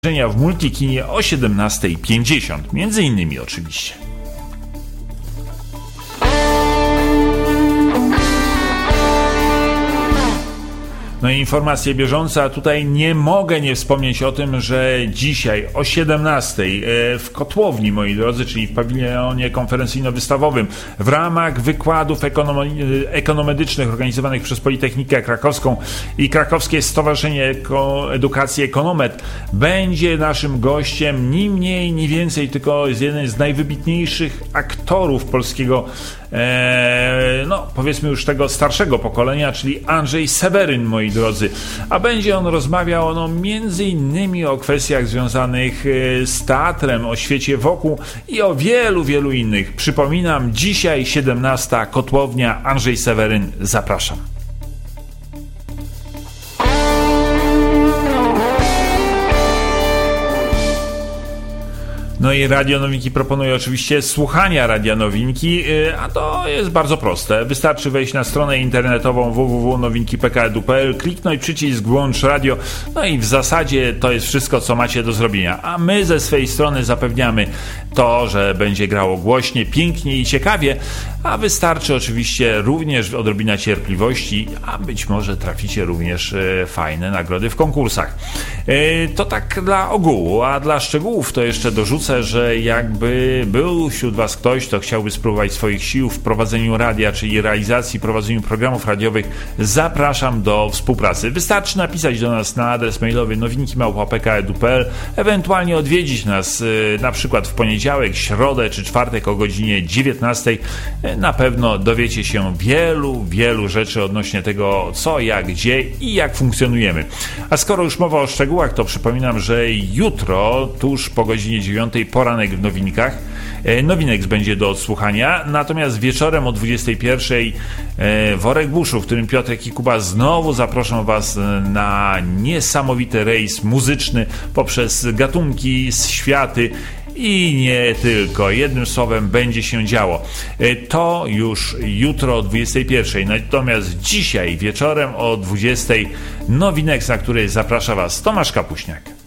w Multikinie o 17:50. Między innymi oczywiście. No i informacje bieżące, a tutaj nie mogę nie wspomnieć o tym, że dzisiaj o 17:00 w Kotłowni, moi drodzy, czyli w pawilonie konferencyjno-wystawowym, w ramach wykładów ekonomedycznych organizowanych przez Politechnikę Krakowską i Krakowskie Stowarzyszenie Edukacji Ekonomet, będzie naszym gościem ni mniej, ni więcej, tylko jeden z najwybitniejszych aktorów polskiego, no powiedzmy już tego starszego pokolenia, czyli Andrzej Seweryn, moi drodzy. A będzie on rozmawiał między innymi o kwestiach związanych z teatrem, o świecie wokół i o wielu, wielu innych. Przypominam, dzisiaj 17:00, Kotłownia, Andrzej Seweryn, zapraszam. No i Radio Nowinki proponuje oczywiście słuchania Radia Nowinki, a to jest bardzo proste. Wystarczy wejść na stronę internetową www.nowinki.pk.edu.pl, kliknąć przycisk włącz radio, no i w zasadzie to jest wszystko, co macie do zrobienia. A my ze swojej strony zapewniamy to, że będzie grało głośnie, pięknie i ciekawie, a wystarczy oczywiście również odrobina cierpliwości, a być może traficie również fajne nagrody w konkursach. To tak dla ogółu, a dla szczegółów to jeszcze dorzucę, że jakby był wśród Was ktoś, kto chciałby spróbować swoich sił w prowadzeniu radia, czyli realizacji, prowadzeniu programów radiowych, zapraszam do współpracy. Wystarczy napisać do nas na adres mailowy nowinki@pk.edu.pl, ewentualnie odwiedzić nas na przykład w poniedziałek, środę czy czwartek o godzinie 19:00. Na pewno dowiecie się wielu rzeczy odnośnie tego, co, jak, gdzie i jak funkcjonujemy. A skoro już mowa o szczegółach, to przypominam, że jutro, tuż po godzinie 9:00, poranek w Nowinkach. Nowinek będzie do odsłuchania, natomiast wieczorem o 21:00 Worek Buszu, w którym Piotrek i Kuba znowu zaproszą Was na niesamowity rejs muzyczny poprzez gatunki, światy i nie tylko. Jednym słowem, będzie się działo. To już jutro o 21:00. Natomiast dzisiaj wieczorem o 20:00 Nowinek, na który zaprasza Was Tomasz Kapuśniak.